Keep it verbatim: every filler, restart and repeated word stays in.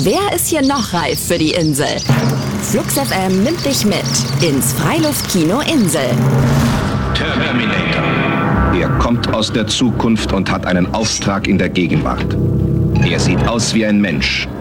Wer ist hier noch reif für die Insel? Flux F M nimmt dich mit ins Freiluftkino Insel. Terminator. Er kommt aus der Zukunft und hat einen Auftrag in der Gegenwart. Er sieht aus wie ein Mensch,